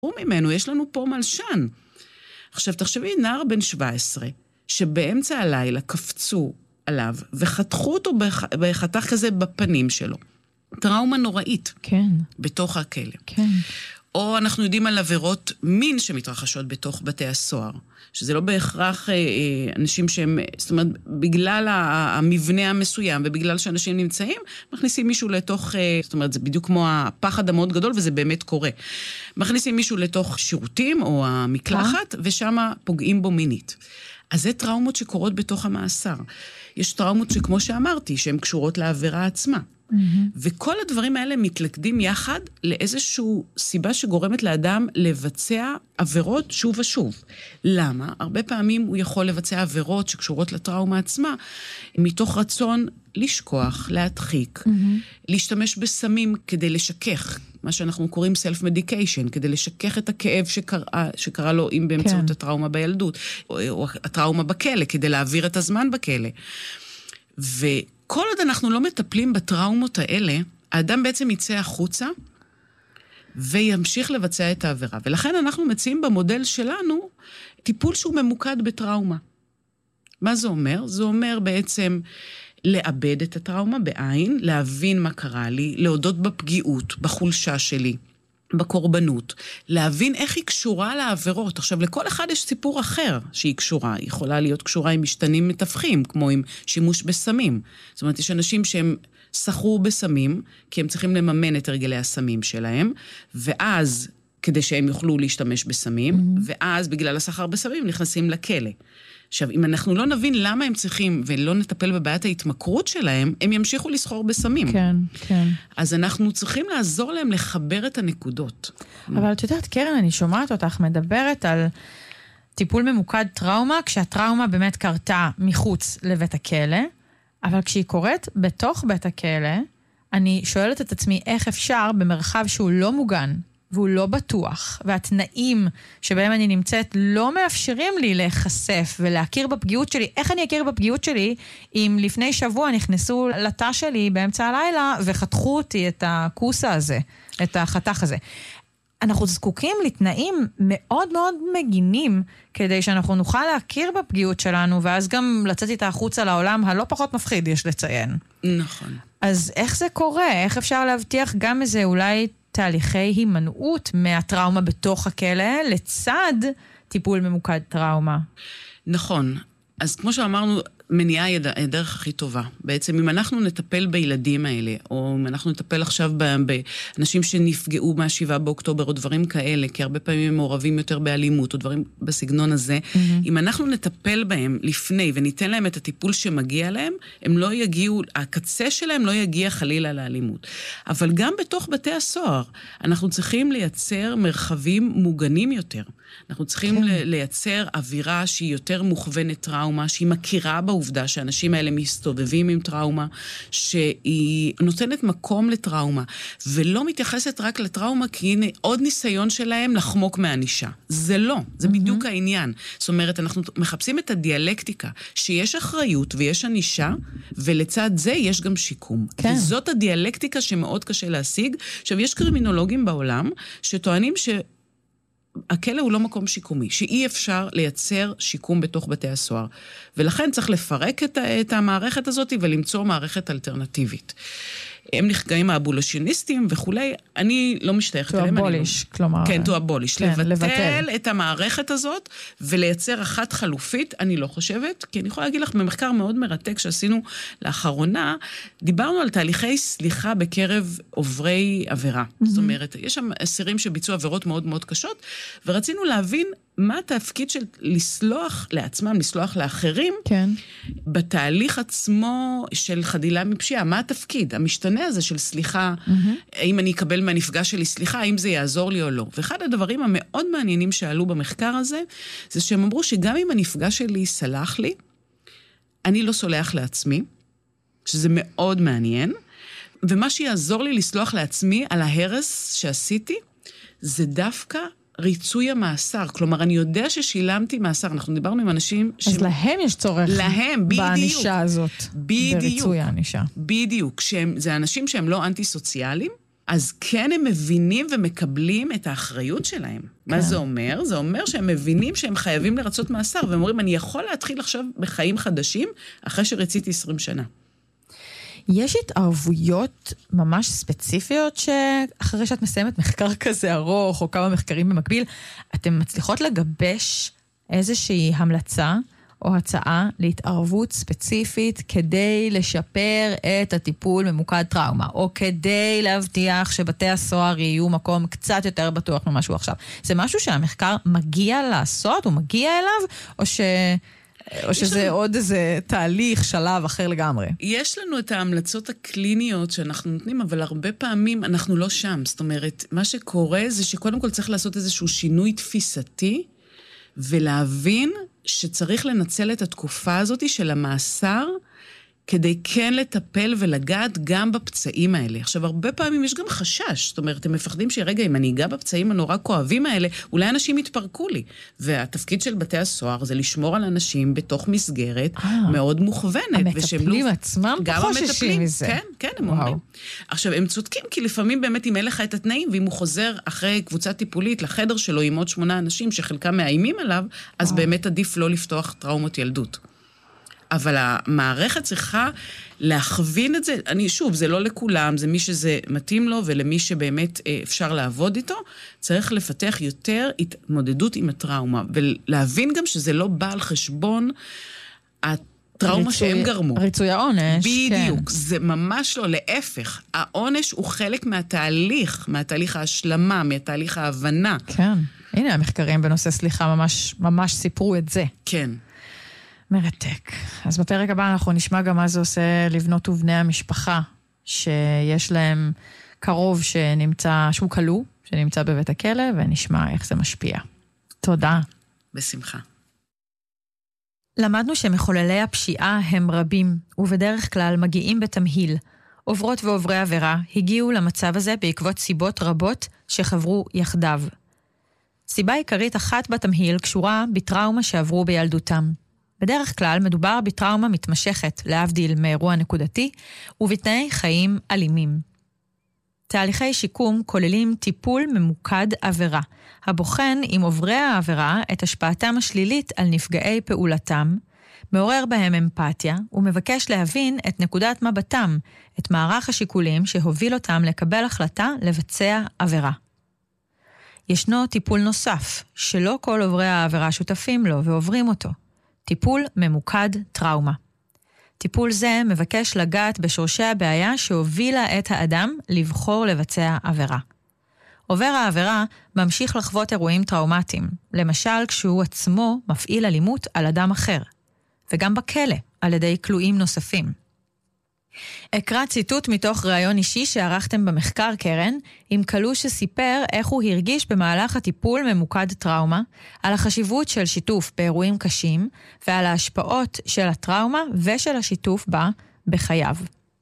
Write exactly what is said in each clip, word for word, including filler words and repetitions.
ממנו, יש לנו פה מלשן. עכשיו, תחשבי, נער בן שבע עשרה, שבאמצע הלילה קפצו עליו, וחתכו אותו בחתך כזה בפנים שלו. טראומה נוראית. כן. בתוך הכלא. כן. או אנחנו יודעים על עבירות מין שמתרחשות בתוך בתי הסוהר, שזה לא בהכרח אה, אנשים שהם, זאת אומרת, בגלל המבנה המסוים, ובגלל שאנשים נמצאים, מכניסים מישהו לתוך, אה, זאת אומרת, זה בדיוק כמו הפחד המאוד גדול, וזה באמת קורה. מכניסים מישהו לתוך שירותים, או המקלחת, ושם פוגעים בו מינית. אז זה טראומות שקורות בתוך המאסר. יש טראומות שכמו שאמרתי, שהן קשורות לעבירה עצמה. וכל הדברים האלה מתלכדים יחד לאיזשהו סיבה שגורמת לאדם לבצע עבירות שוב ושוב. למה? הרבה פעמים הוא יכול לבצע עבירות שקשורות לטראומה עצמה, מתוך רצון לשכוח, להדחיק, להשתמש בסמים כדי לשכך, מה שאנחנו קוראים self-medication, כדי לשכך את הכאב שקרה, שקרה לו אם באמצעות כן. הטראומה בילדות, או, או הטראומה בכלא, כדי להעביר את הזמן בכלא. ו... כל עוד אנחנו לא מטפלים בטראומות האלה, האדם בעצם יצא החוצה וימשיך לבצע את העבירה. ולכן אנחנו מציעים במודל שלנו טיפול שהוא ממוקד בטראומה. מה זה אומר? זה אומר בעצם לאבד את הטראומה בעין, להבין מה קרה לי, להודות בפגיעות, בחולשה שלי, בקורבנות, להבין איך היא קשורה לעבירות. עכשיו, לכל אחד יש סיפור אחר שהיא קשורה. היא יכולה להיות קשורה עם משתנים מתווכים, כמו עם שימוש בסמים. זאת אומרת, יש אנשים שהם שכרו בסמים, כי הם צריכים לממן את הרגלי הסמים שלהם, ואז, כדי שהם יוכלו להשתמש בסמים, mm-hmm. ואז, בגלל השכר בסמים, נכנסים לכלא. עכשיו, אם אנחנו לא נבין למה הם צריכים ולא נטפל בבעיית ההתמכרות שלהם, הם ימשיכו לסחור בסמים. כן, כן. אז אנחנו צריכים לעזור להם לחבר את הנקודות. אבל את יודעת, קרן, אני שומעת אותך מדברת על טיפול ממוקד טראומה, כשהטראומה באמת קרתה מחוץ לבית הכלא, אבל כשהיא קורית בתוך בית הכלא, אני שואלת את עצמי איך אפשר במרחב שהוא לא מוגן, והוא לא בטוח, והתנאים שבהם אני נמצאת לא מאפשרים לי להיחשף ולהכיר בפגיעות שלי. איך אני אכיר בפגיעות שלי אם לפני שבוע נכנסו לתא שלי באמצע הלילה וחתכו אותי את הכוסה הזה, את החתך הזה. אנחנו זקוקים לתנאים מאוד מאוד מגינים כדי שאנחנו נוכל להכיר בפגיעות שלנו, ואז גם לצאת איתה החוצה לעולם הלא פחות מפחיד, יש לציין. נכון. אז איך זה קורה? איך אפשר להבטיח גם איזה אולי תהליכי הימנעות מהטראומה בתוך הכלא, לצד טיפול ממוקד טראומה? נכון. אז כמו שאמרנו, מניעה היא הדרך הכי טובה. בעצם אם אנחנו נטפל בילדים האלה, או אם אנחנו נטפל עכשיו באנשים שנפגעו מהשבעה באוקטובר, או דברים כאלה, כי הרבה פעמים הם מעורבים יותר באלימות, או דברים בסגנון הזה, mm-hmm. אם אנחנו נטפל בהם לפני, וניתן להם את הטיפול שמגיע להם, הם לא יגיעו, הקצה שלהם לא יגיע חלילה לאלימות. אבל גם בתוך בתי הסוהר, אנחנו צריכים לייצר מרחבים מוגנים יותר. אנחנו צריכים כן. לייצר אווירה שהיא יותר מוכוונת טראומה, שהיא מכירה בעובדה שאנשים האלה מסתובבים עם טראומה, שהיא נותנת מקום לטראומה, ולא מתייחסת רק לטראומה, כי הנה עוד ניסיון שלהם לחמוק מהאנישה. זה לא, זה mm-hmm. בדיוק העניין. זאת אומרת, אנחנו מחפשים את הדיאלקטיקה, שיש אחריות ויש אנישה, ולצד זה יש גם שיקום. כן. וזאת הדיאלקטיקה שמאוד קשה להשיג. עכשיו, יש קרימינולוגים בעולם שטוענים ש... הכלא הוא לא מקום שיקומי, שאי אפשר לייצר שיקום בתוך בתי הסוהר. ולכן צריך לפרק את, את המערכת הזאת ולמצוא מערכת אלטרנטיבית. הם נחגעים האבולוציוניסטים וכולי, אני לא משתייכת אליהם. to abolish, כלומר. כן, to abolish. כן, לבטל, לבטל את המערכת הזאת ולייצר אחת חלופית, אני לא חושבת, כי אני יכולה להגיד לך, במחקר מאוד מרתק שעשינו לאחרונה, דיברנו על תהליכי סליחה בקרב עוברי עבירה. Mm-hmm. זאת אומרת, יש שם אסירים שביצעו עבירות מאוד מאוד קשות, ורצינו להבין מה התפקיד של לסלוח לעצמם, לסלוח לאחרים, כן. בתהליך עצמו של חדילה מפשיעה. מה התפקיד? המשתנה הזה של סליחה, mm-hmm. האם אני אקבל מהנפגע שלי סליחה, האם זה יעזור לי או לא. ואחד הדברים המאוד מעניינים שעלו במחקר הזה, זה שהם אמרו שגם אם הנפגע שלי סלח לי, אני לא סולח לעצמי, שזה מאוד מעניין, ומה שיעזור לי לסלוח לעצמי על ההרס שעשיתי, זה דווקא ריצוי המאסר. כלומר, אני יודע ששילמתי מאסר. אנחנו דיברנו עם אנשים אז ש... להם יש צורך להם, בדיוק. באנישה הזאת. בדיוק. בריצוי האנישה. בדיוק. שהם, זה אנשים שהם לא אנטי-סוציאליים, אז כן הם מבינים ומקבלים את האחריות שלהם. כן. מה זה אומר? זה אומר שהם מבינים שהם חייבים לרצות מאסר, והם אומרים, אני יכול להתחיל עכשיו בחיים חדשים, אחרי שרציתי עשרים שנה. יש התערבויות ממש ספציפיות, שאחרי שאת מסיימת מחקר כזה ארוך, או כמה מחקרים במקביל, אתן מצליחות לגבש איזושהי המלצה, או הצעה להתערבות ספציפית כדי לשפר את הטיפול ממוקד טראומה, או כדי להבטיח שבתי הסוהר יהיו מקום קצת יותר בטוח ממשהו עכשיו. זה משהו שהמחקר מגיע לעשות, הוא מגיע אליו, או ש... או שזה לנו... עוד איזה תהליך, שלב אחר לגמרי? יש לנו את ההמלצות הקליניות שאנחנו נותנים, אבל הרבה פעמים אנחנו לא שם. זאת אומרת, מה שקורה זה שקודם כל צריך לעשות איזשהו שינוי תפיסתי, ולהבין שצריך לנצל את התקופה הזאת של המאסר, כדי כן לטפל ולגעת גם בפצעים האלה. עכשיו, הרבה פעמים יש גם חשש. זאת אומרת, הם מפחדים שרגע, אם אני אגע בפצעים הנורא כואבים האלה, אולי אנשים יתפרקו לי. והתפקיד של בתי הסוהר זה לשמור על אנשים בתוך מסגרת 아, מאוד מוכוונת. המטפלים לא... עצמם חוששים מזה. כן, כן, הם וואו. אומרים. עכשיו, הם צודקים, כי לפעמים באמת אם אין לך את התנאים, ואם הוא חוזר אחרי קבוצה טיפולית לחדר שלו עם עוד שמונה אנשים שחלקם מאיימים עליו, אז וואו. באמת עדיף לא לפתוח טראומות ילדות. אבל המערכת צריכה להכווין את זה, אני שוב, זה לא לכולם, זה מי שזה מתאים לו, ולמי שבאמת אפשר לעבוד איתו, צריך לפתח יותר התמודדות עם הטראומה, ולהבין גם שזה לא בא על חשבון הטראומה ריצוי, שהם גרמו. ריצוי העונש. בדיוק, כן. זה ממש לא, להפך. העונש הוא חלק מהתהליך, מהתהליך ההשלמה, מהתהליך ההבנה. כן, הנה המחקרים בנושא סליחה ממש, ממש סיפרו את זה. כן. מרתק. אז בפרק הבא אנחנו נשמע גם מה זה עושה לבנות ובני המשפחה, שיש להם קרוב שנמצא, שהוא כלוא, שנמצא בבית הכלא, ונשמע איך זה משפיע. תודה. בשמחה. למדנו שמחוללי הפשיעה הם רבים, ובדרך כלל מגיעים בתמהיל. עוברות ועוברי עבירה הגיעו למצב הזה בעקבות סיבות רבות שחברו יחדיו. סיבה עיקרית אחת בתמהיל קשורה בטראומה שעברו בילדותם. בדרך כלל מדובר בטראומה מתמשכת, להבדיל מאירוע נקודתי, ובתנאי חיים אלימים. תהליכי שיקום כוללים טיפול ממוקד עבירה, הבוחן עם עוברי העבירה את השפעתם השלילית על נפגעי פעולתם, מעורר בהם אמפתיה, ומבקש להבין את נקודת מבטם, את מערך השיקולים שהוביל אותם לקבל החלטה לבצע עבירה. ישנו טיפול נוסף, שלא כל עוברי העבירה שותפים לו ועוברים אותו. טיפול ממוקד טראומה. טיפול זה מבקש לגעת בשורשי הבעיה שהובילה את האדם לבחור לבצע עבירה. עובר העבירה ממשיך לחוות אירועים טראומטיים, למשל כשהוא עצמו מפעיל אלימות על אדם אחר, וגם בכלא על ידי כלואים נוספים. אקרא ציטוט מתוך ראיון אישי שערכתם במחקר קרן, עם כלוא שסיפר איך הוא הרגיש במהלך הטיפול ממוקד טראומה, על החשיבות של שיתוף באירועים קשים, ועל ההשפעות של הטראומה ושל השיתוף בה בחייו.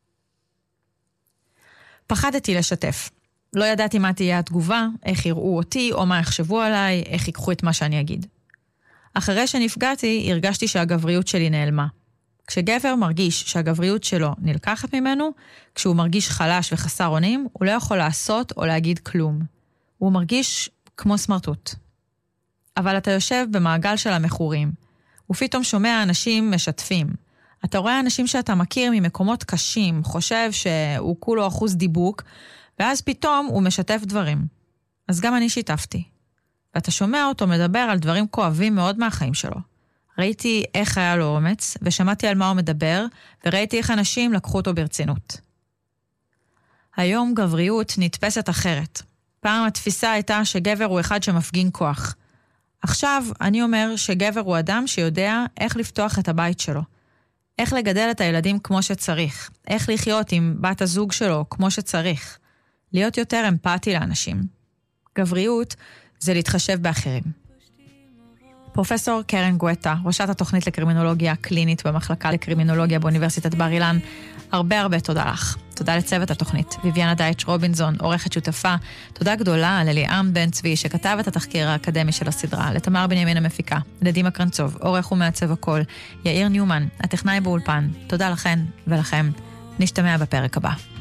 פחדתי לשתף. לא ידעתי מה תהיה התגובה, איך יראו אותי או מה יחשבו עליי, איך ייקחו את מה שאני אגיד. אחרי שנפגעתי, הרגשתי שהגבריות שלי נעלמה. כשגבר מרגיש שהגבריות שלו נלקחת ממנו, כשהוא מרגיש חלש וחסר אונים, הוא לא יכול לעשות או להגיד כלום. הוא מרגיש כמו סמרטוט. אבל אתה יושב במעגל של המחורים, ופתאום שומע אנשים משתפים. אתה רואה אנשים שאתה מכיר ממקומות קשים, חושב שהוא כולו אחוז דיבוק, ואז פתאום הוא משתף דברים. אז גם אני שיתפתי. ואתה שומע אותו מדבר על דברים כואבים מאוד מהחיים שלו. ראיתי איך היה לו אומץ, ושמעתי על מה הוא מדבר, וראיתי איך אנשים לקחו אותו ברצינות. היום גבריות נתפסת אחרת. פעם התפיסה הייתה שגבר הוא אחד שמפגין כוח. עכשיו אני אומר שגבר הוא אדם שיודע איך לפתוח את הבית שלו. איך לגדל את הילדים כמו שצריך. איך לחיות עם בת הזוג שלו כמו שצריך. להיות יותר אמפתי לאנשים. גבריות זה להתחשב באחרים. פרופסור קרן גואטה, ראשת התוכנית לקרימינולוגיה קלינית במחלקה לקרימינולוגיה באוניברסיטת בר אילן, הרבה הרבה תודה לך. תודה לצוות התוכנית, ויביאנה דייטש רובינזון, עורכת שותפה. תודה גדולה לליאם בן צבי, שכתב את התחקיר האקדמי של הסדרה, לתמר בנימין המפיקה, לדימה קרנצוב, עורך ומעצב הכל, יאיר ניומן, הטכנאי באולפן. תודה לכן ולכם. נשתמע בפרק הבא.